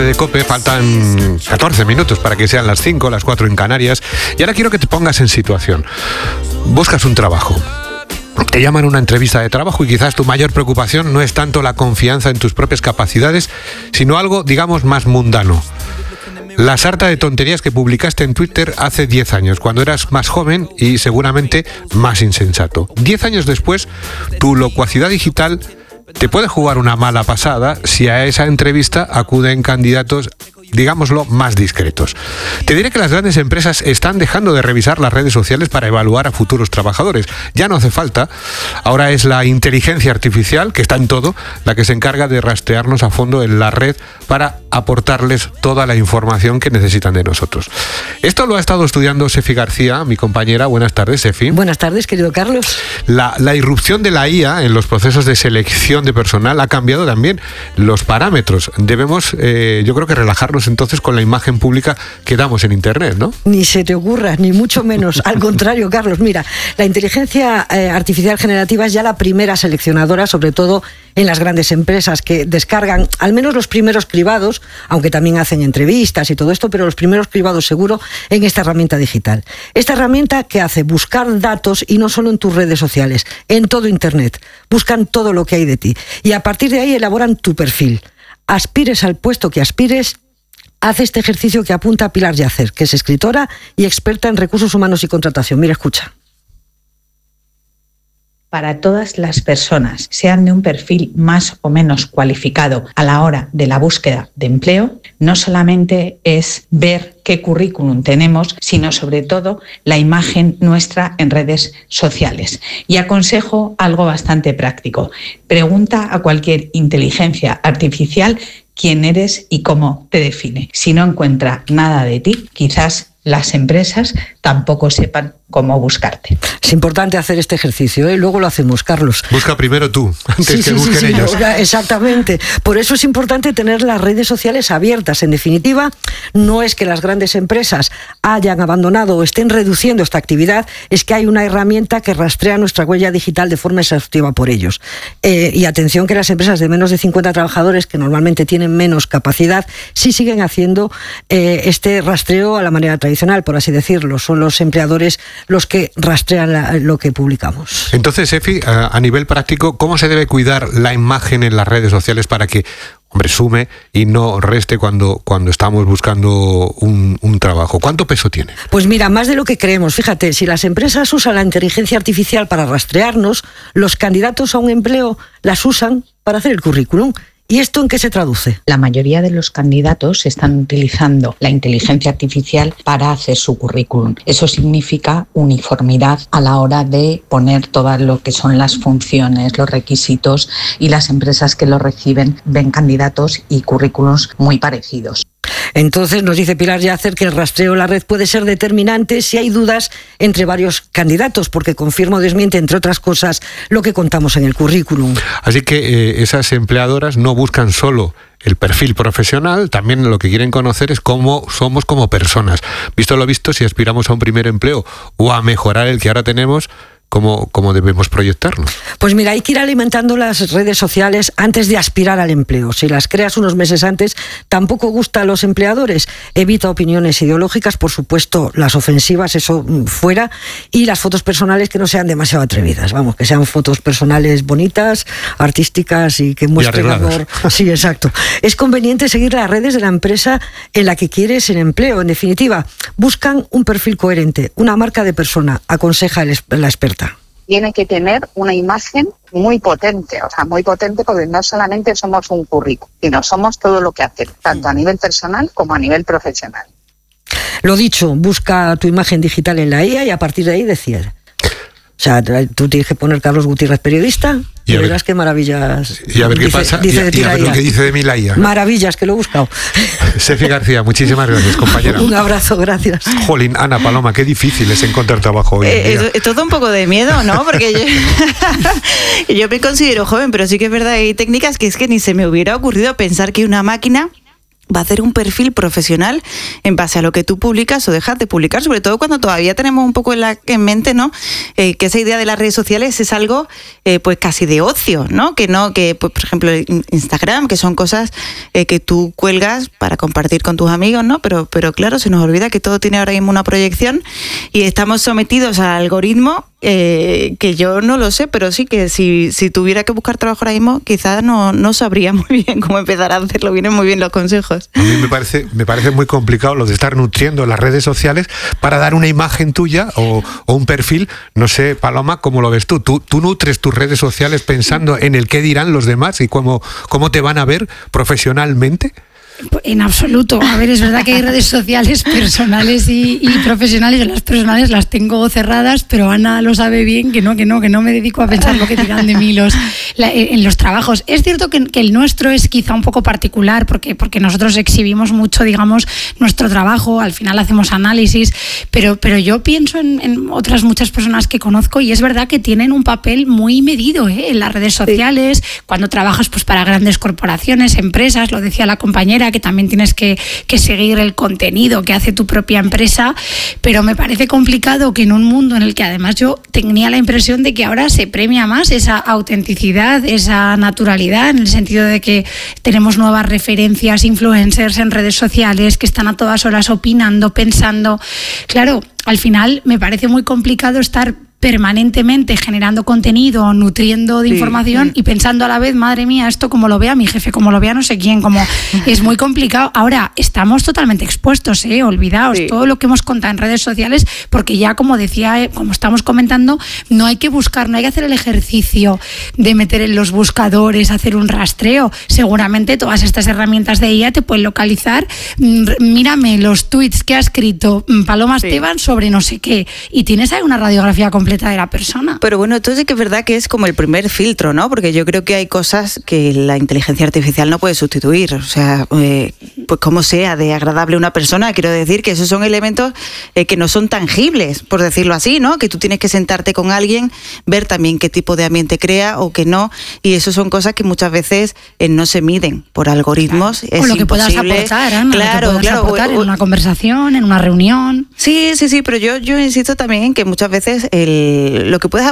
De COPE, faltan 14 minutos para que sean las 5, las 4 en Canarias. Y ahora quiero que te pongas en situación. Buscas un trabajo. Te llaman a una entrevista de trabajo y quizás tu mayor preocupación no es tanto la confianza en tus propias capacidades, sino algo, digamos, más mundano. La sarta de tonterías que publicaste en Twitter hace 10 años, cuando eras más joven y seguramente más insensato. 10 años después, tu locuacidad digital te puede jugar una mala pasada si a esa entrevista acuden candidatos, digámoslo, más discretos. Te diré que las grandes empresas están dejando de revisar las redes sociales para evaluar a futuros trabajadores. Ya no hace falta. Ahora es la inteligencia artificial, que está en todo, la que se encarga de rastrearnos a fondo en la red para aportarles toda la información que necesitan de nosotros. Esto lo ha estado estudiando Sefi García, mi compañera. Buenas tardes, Sefi. Buenas tardes, querido Carlos. La irrupción de la IA en los procesos de selección de personal ha cambiado también los parámetros. Debemos, yo creo que relajarnos entonces con la imagen pública que damos en Internet, ¿no? Ni se te ocurra, ni mucho menos. Al contrario, Carlos, mira, la inteligencia artificial generativa es ya la primera seleccionadora, sobre todo en las grandes empresas que descargan, al menos los primeros cribados, aunque también hacen entrevistas y todo esto, pero los primeros cribados seguro en esta herramienta digital. Esta herramienta que hace buscar datos y no solo en tus redes sociales, en todo Internet. Buscan todo lo que hay de ti y a partir de ahí elaboran tu perfil. Aspires al puesto que aspires, haz este ejercicio que apunta Pilar Yacer, que es escritora y experta en recursos humanos y contratación. Mira, escucha. Para todas las personas, sean de un perfil más o menos cualificado a la hora de la búsqueda de empleo, no solamente es ver qué currículum tenemos, sino sobre todo la imagen nuestra en redes sociales. Y aconsejo algo bastante práctico. Pregunta a cualquier inteligencia artificial quién eres y cómo te define. Si no encuentra nada de ti, quizás las empresas tampoco sepan cómo buscarte. Es importante hacer este ejercicio, ¿eh? Luego lo hacemos, Carlos. Busca primero tú, antes que busquen ellos. Exactamente. Por eso es importante tener las redes sociales abiertas. En definitiva, no es que las grandes empresas hayan abandonado o estén reduciendo esta actividad, es que hay una herramienta que rastrea nuestra huella digital de forma exhaustiva por ellos. Y atención que las empresas de menos de 50 trabajadores, que normalmente tienen menos capacidad, sí siguen haciendo este rastreo a la manera tradicional, por así decirlo. Son los empleadores los que rastrean lo que publicamos. Entonces, Efi, a nivel práctico, ¿cómo se debe cuidar la imagen en las redes sociales para que, hombre, sume y no reste cuando estamos buscando un trabajo? ¿Cuánto peso tiene? Pues mira, más de lo que creemos. Fíjate, si las empresas usan la inteligencia artificial para rastrearnos, los candidatos a un empleo las usan para hacer el currículum. ¿Y esto en qué se traduce? La mayoría de los candidatos están utilizando la inteligencia artificial para hacer su currículum. Eso significa uniformidad a la hora de poner todo lo que son las funciones, los requisitos, y las empresas que lo reciben ven candidatos y currículums muy parecidos. Entonces nos dice Pilar Yacer que el rastreo en la red puede ser determinante si hay dudas entre varios candidatos, porque confirma o desmiente, entre otras cosas, lo que contamos en el currículum. Así que esas empleadoras no buscan solo el perfil profesional, también lo que quieren conocer es cómo somos como personas. Visto lo visto, si aspiramos a un primer empleo o a mejorar el que ahora tenemos, ¿Cómo debemos proyectarnos? Pues mira, hay que ir alimentando las redes sociales antes de aspirar al empleo. Si las creas unos meses antes, tampoco gusta a los empleadores. Evita opiniones ideológicas, por supuesto, las ofensivas, eso fuera, y las fotos personales que no sean demasiado atrevidas. Vamos, que sean fotos personales bonitas, artísticas y que muestren amor. Sí, exacto. Es conveniente seguir las redes de la empresa en la que quieres el empleo. En definitiva, buscan un perfil coherente, una marca de persona, aconseja la experta. Tiene que tener una imagen muy potente, porque no solamente somos un currículum, sino somos todo lo que hacemos, tanto a nivel personal como a nivel profesional. Lo dicho, busca tu imagen digital en la IA y a partir de ahí decide. O sea, tú tienes que poner Carlos Gutiérrez periodista y verás qué maravillas. Y a ver qué pasa. Y a ver lo que dice de mí la IA. Maravillas, que lo he buscado. Sefi García, muchísimas gracias, compañera. Un abrazo, gracias. Jolín, Ana Paloma, qué difícil es encontrar trabajo hoy en día. Es todo un poco de miedo, ¿no? Porque yo me considero joven, pero sí que es verdad, hay técnicas que es que ni se me hubiera ocurrido pensar que una máquina va a hacer un perfil profesional en base a lo que tú publicas o dejas de publicar, sobre todo cuando todavía tenemos un poco en mente, ¿no? Que esa idea de las redes sociales es algo pues casi de ocio, ¿no? Que pues, por ejemplo, Instagram, que son cosas que tú cuelgas para compartir con tus amigos, ¿no? Pero claro, se nos olvida que todo tiene ahora mismo una proyección y estamos sometidos al algoritmo que yo no lo sé, pero sí que si tuviera que buscar trabajo ahora mismo, quizás no sabría muy bien cómo empezar a hacerlo. Vienen muy bien los consejos. A mí me parece muy complicado lo de estar nutriendo las redes sociales para dar una imagen tuya o un perfil. No sé, Paloma, ¿cómo lo ves tú? ¿Tú nutres tus redes sociales pensando en el qué dirán los demás y cómo te van a ver profesionalmente? En absoluto. A ver, es verdad que hay redes sociales personales y profesionales. Yo las personales las tengo cerradas, pero Ana lo sabe bien, que no me dedico a pensar lo que dirán de mí en los trabajos. Es cierto que el nuestro es quizá un poco particular, porque nosotros exhibimos mucho, digamos, nuestro trabajo, al final hacemos análisis, pero yo pienso en otras muchas personas que conozco y es verdad que tienen un papel muy medido en las redes sociales, sí. Cuando trabajas pues para grandes corporaciones, empresas, lo decía la compañera, que también tienes que seguir el contenido que hace tu propia empresa, pero me parece complicado que en un mundo en el que además yo tenía la impresión de que ahora se premia más esa autenticidad, esa naturalidad, en el sentido de que tenemos nuevas referencias, influencers en redes sociales que están a todas horas opinando, pensando. Claro, al final me parece muy complicado estar permanentemente generando contenido, nutriendo de información y pensando a la vez, madre mía, esto como lo vea mi jefe, como lo vea no sé quién, como es muy complicado. Ahora, estamos totalmente expuestos, olvidaos todo lo que hemos contado en redes sociales, porque ya, como decía, como estamos comentando, no hay que buscar, no hay que hacer el ejercicio de meter en los buscadores, hacer un rastreo. Seguramente todas estas herramientas de IA te pueden localizar. Mírame los tweets que ha escrito Paloma Esteban sobre no sé qué, y tienes ahí una radiografía completa de la persona. Pero bueno, entonces sí que es verdad que es como el primer filtro, ¿no? Porque yo creo que hay cosas que la inteligencia artificial no puede sustituir. O sea, pues como sea de agradable una persona, quiero decir que esos son elementos que no son tangibles, por decirlo así, ¿no? Que tú tienes que sentarte con alguien, ver también qué tipo de ambiente crea o que no, y eso son cosas que muchas veces no se miden por algoritmos. Claro. O lo que puedas aportar, Ana, claro, lo que puedas aportar en una conversación, en una reunión. Sí, pero yo insisto también en que muchas veces lo que puedes